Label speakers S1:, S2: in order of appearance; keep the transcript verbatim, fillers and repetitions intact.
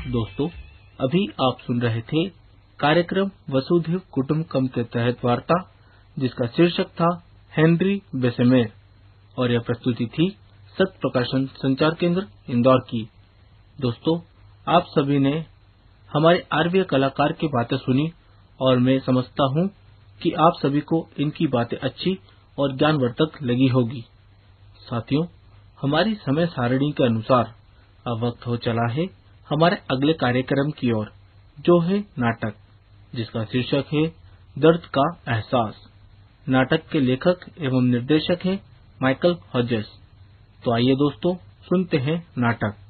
S1: दोस्तों, अभी आप सुन रहे थे कार्यक्रम वसुधैव कुटुंबकम के तहत वार्ता, जिसका शीर्षक था हेनरी बेसेमेर, और यह प्रस्तुति थी सत्य प्रकाशन संचार केंद्र इंदौर की। दोस्तों, आप सभी ने हमारे आरवीय कलाकार की बातें सुनी और मैं समझता हूँ कि आप सभी को इनकी बातें अच्छी और ज्ञानवर्धक लगी होगी। साथियों, हमारी समय सारणी के अनुसार अब वक्त हो चला है हमारे अगले कार्यक्रम की ओर, जो है नाटक, जिसका शीर्षक है दर्द का एहसास। नाटक के लेखक एवं निर्देशक हैं माइकल हॉजेस। तो आइए दोस्तों, सुनते हैं नाटक।